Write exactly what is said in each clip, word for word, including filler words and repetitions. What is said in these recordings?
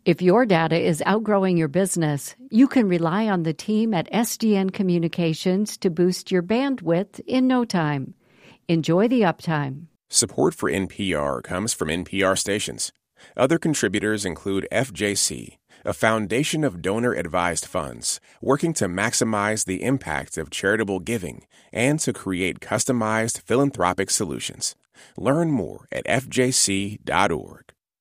If your data is outgrowing your business, you can rely on the team at S D N Communications to boost your bandwidth in no time. Enjoy the uptime. Support for N P R comes from N P R stations. Other contributors include F J C, a foundation of donor-advised funds working to maximize the impact of charitable giving and to create customized philanthropic solutions. Learn more at f j c dot org.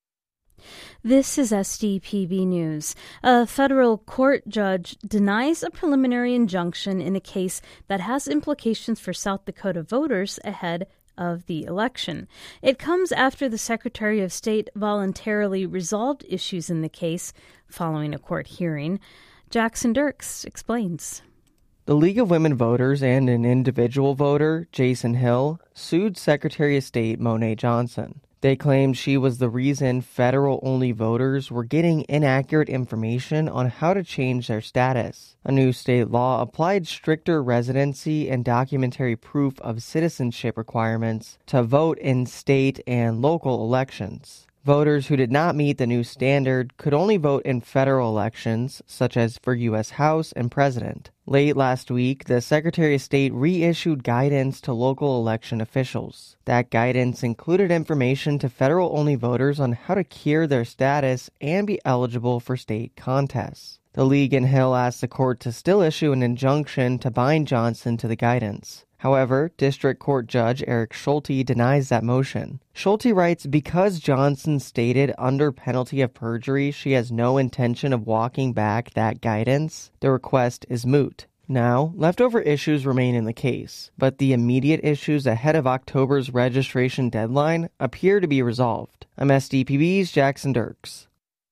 This is S D P B News. A federal court judge denies a preliminary injunction in a case that has implications for South Dakota voters ahead of the election. It comes after the Secretary of State voluntarily resolved issues in the case following a court hearing. Jackson Dirks explains. The League of Women Voters and an individual voter, Jason Hill, sued Secretary of State Monet Johnson. They claimed she was the reason federal-only voters were getting inaccurate information on how to change their status. A new state law applied stricter residency and documentary proof of citizenship requirements to vote in state and local elections. Voters who did not meet the new standard could only vote in federal elections, such as for U S House and President. Late last week, the Secretary of State reissued guidance to local election officials. That guidance included information to federal-only voters on how to cure their status and be eligible for state contests. The League and Hill asked the court to still issue an injunction to bind Johnson to the guidance. However, District Court Judge Eric Schulte denies that motion. Schulte writes, because Johnson stated under penalty of perjury she has no intention of walking back that guidance, the request is moot. Now, leftover issues remain in the case, but the immediate issues ahead of October's registration deadline appear to be resolved. I'm S D P B's Jackson Dirks.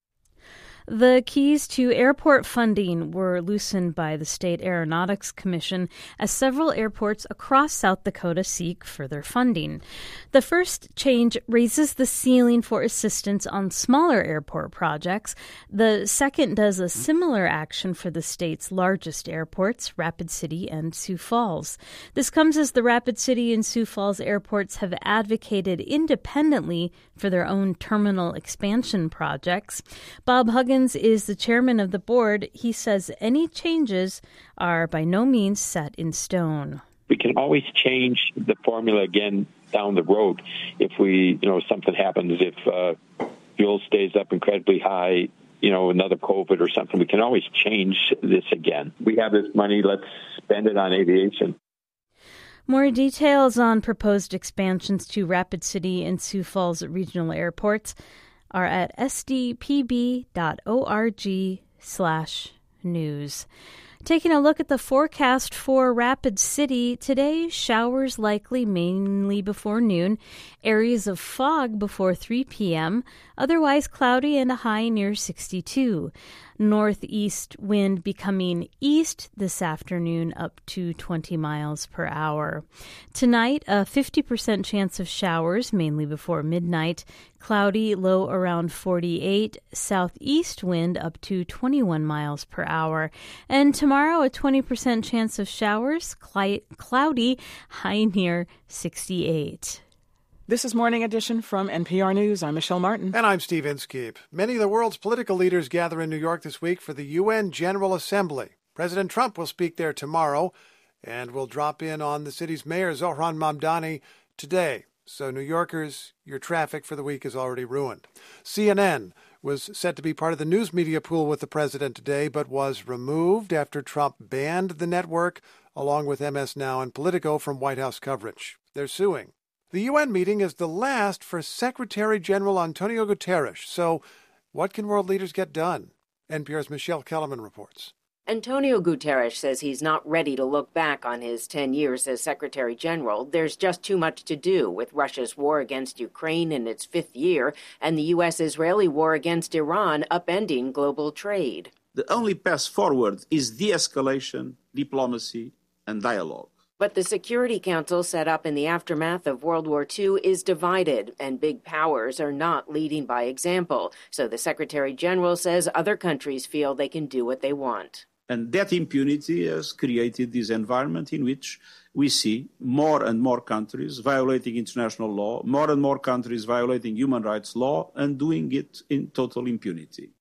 The keys to airport funding were loosened by the State Aeronautics Commission as several airports across South Dakota seek further funding. The first change raises the ceiling for assistance on smaller airport projects. The second does a similar action for the state's largest airports, Rapid City and Sioux Falls. This comes as the Rapid City and Sioux Falls airports have advocated independently for their own terminal expansion projects. Bob Huggins is the chairman of the board. He says any changes are by no means set in stone. We can always change the formula again down the road if we, you know, something happens, if uh, fuel stays up incredibly high, you know, another COVID or something. We can always change this again. We have this money, let's spend it on aviation. More details on proposed expansions to Rapid City and Sioux Falls regional airports are at sdpb.org slash news. Taking a look at the forecast for Rapid City, today showers likely mainly before noon, areas of fog before three p.m., otherwise cloudy and a high near sixty-two. Northeast wind becoming east this afternoon up to twenty miles per hour. Tonight, a fifty percent chance of showers, mainly before midnight. Cloudy, low around forty-eight. Southeast wind up to twenty-one miles per hour. And tomorrow, a twenty percent chance of showers, cli- cloudy, high near sixty-eight. This is Morning Edition from N P R News. I'm Michelle Martin. And I'm Steve Inskeep. Many of the world's political leaders gather in New York this week for the U N General Assembly. President Trump will speak there tomorrow and will drop in on the city's mayor, Zohran Mamdani, today. So New Yorkers, your traffic for the week is already ruined. C N N was set to be part of the news media pool with the president today, but was removed after Trump banned the network, along with M S Now and Politico, from White House coverage. They're suing. The U N meeting is the last for Secretary General Antonio Guterres. So what can world leaders get done? N P R's Michelle Kellerman reports. Antonio Guterres says he's not ready to look back on his ten years as Secretary General. There's just too much to do with Russia's war against Ukraine in its fifth year and the U S-Israeli war against Iran upending global trade. The only path forward is de-escalation, diplomacy, and dialogue. But the Security Council set up in the aftermath of World War Two is divided, and big powers are not leading by example. So the Secretary General says other countries feel they can do what they want. And that impunity has created this environment in which we see more and more countries violating international law, more and more countries violating human rights law, and doing it in total impunity.